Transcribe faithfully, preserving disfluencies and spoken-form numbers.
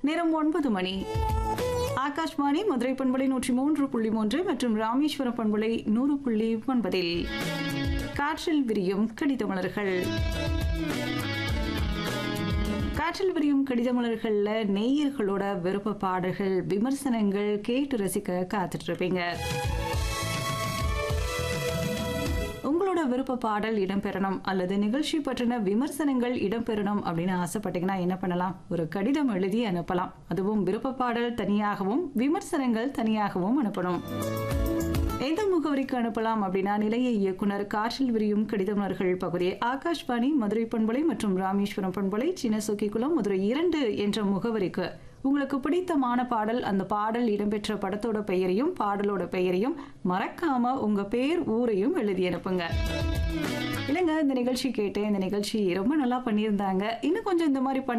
நேரம் ஒன்பது மணி. ஆகாஷ்வாணி மதுரை பண்பலை நூற்றி மூன்று புள்ளி மூன்று மற்றும் ராமேஸ்வரம் பண்பலை நூறு புள்ளி ஒன்பதில் காற்றில் விரியும் கடிதமலர்கள். காற்றில் விரியும் கடிதமலர்கள்ல நேயர்களோட விருப்ப பாடல்கள், விமர்சனங்கள் கேட்டு ரசிக்க காத்துட்டு இருப்பீங்க. உங்களோட விருப்ப பாடல் இடம்பெறணும் அல்லது நிகழ்ச்சி பற்றின விமர்சனங்கள் இடம்பெறணும் அப்படின்னு ஆசைப்பட்டீங்கன்னா என்ன பண்ணலாம்? ஒரு கடிதம் எழுதி அனுப்பலாம். அதுவும் விருப்ப பாடல் தனியாகவும் விமர்சனங்கள் தனியாகவும் அனுப்பணும். எந்த முகவரிக்கு அனுப்பலாம் அப்படின்னா, நிலைய இயக்குனர், காற்றில் விரியும் கடிதமலர்கள் பகுதி, ஆகாஷ்வாணி மதுரை பண்பலை மற்றும் ராமேஸ்வரம் பண்பலை, சின்னசுக்கிக்குளம், மதுரை இரண்டு என்ற முகவரிக்கு உங்களுக்கு பிடித்தமான பாடல், அந்த பாடல் இடம்பெற்ற படத்தோட பெயரையும் பாடலோட பெயரையும் மறக்காம உங்க பேர் ஊரையும் எழுதி அனுப்புங்க. இல்லைங்க, இந்த நிகழ்ச்சி கேட்டேன், இந்த நிகழ்ச்சி ரொம்ப நல்லா பண்ணியிருந்தாங்க, இன்னும் கொஞ்சம் இந்த மாதிரி